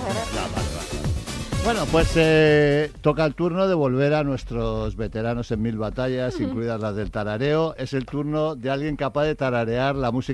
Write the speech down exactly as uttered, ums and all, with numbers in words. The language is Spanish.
Ya, vale, vale. Bueno, pues eh, toca el turno de volver a nuestros veteranos en mil batallas, incluidas las del tarareo. Es el turno de alguien capaz de tararear la música